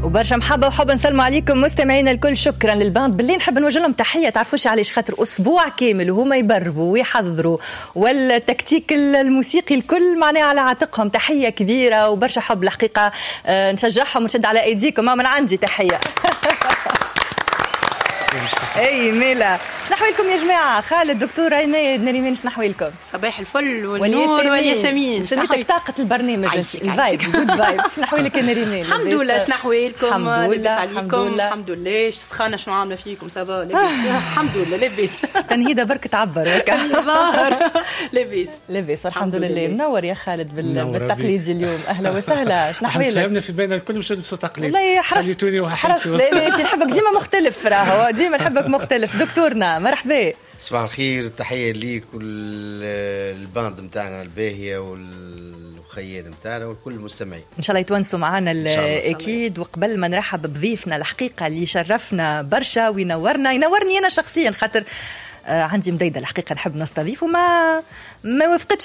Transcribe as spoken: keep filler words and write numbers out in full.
وبرشا محبه وحب نسلموا عليكم مستمعينا الكل. شكرا للباند. باللي نحب نوجه لهم تحيه، تعرفوش علاش؟ خاطر اسبوع كامل وهما يبربوا ويحضروا والتكتيك الموسيقي الكل معناها على عاتقهم. تحيه كبيره وبرشا حب الحقيقه. أه نشجعهم ونشد على ايديكم. من عندي تحيه. اي ميلا، شنحوالكم يا جماعه؟ خالد، دكتور عماد، نريمان، شنحوالكم؟ صباح الفل والنور والياسمين. شنيتك طاقه البرنامج، الفايب، جود فايب. شنحوالك يا نريمان؟ الحمد لله. شنحوالكم؟ الحمد لله الحمد لله الحمد لله. سخانه شنو عامله فيكم؟ سافا لاباس؟ الحمد لله لاباس. تنهيده برك تعبر ظاهر. لاباس لاباس الحمد لله. منور يا خالد بالتقليدي اليوم. اهلا وسهلا. شنحوالك؟ فهمنا في بين الكل مش نفس التقليد. والله خليتوني وحرصت. لا لا انت نحبك ديما مختلف، راهو ديما نحبك مختلف. دكتورنا مرحبا. صباح الخير، تحيه ليك والباند نتاعنا الباهيه والخيال نتاعنا وكل المستمعين. ان شاء الله يتونسوا معنا اكيد. وقبل ما نرحب بضيفنا الحقيقه اللي شرفنا برشا وينورنا، ينورني انا شخصيا خاطر آه عندي مديده الحقيقه نحب نستضيفه، ما ما وافقتش